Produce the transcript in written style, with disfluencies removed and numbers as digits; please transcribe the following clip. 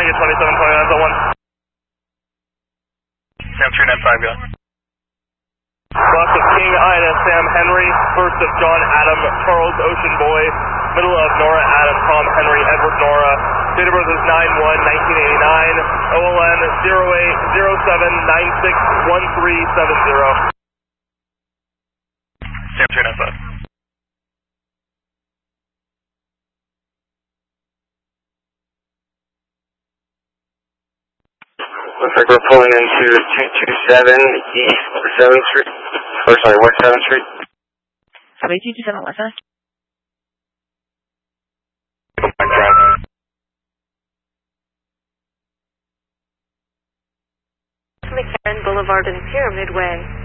calling you 2729.1. Sam 395, go. Left of King, Ida, Sam Henry. First of John Adam, Charles Ocean Boy. Middle of Nora Adam, Tom Henry, Edward Nora. Date of birth is 9/1/1989. OLN 0807961370. Sam 395. Looks like we're pulling into 227 East 7th Street. Or sorry, West 7th Street. Sorry, 227 West 7th. McCarran Boulevard and Pyramid Way.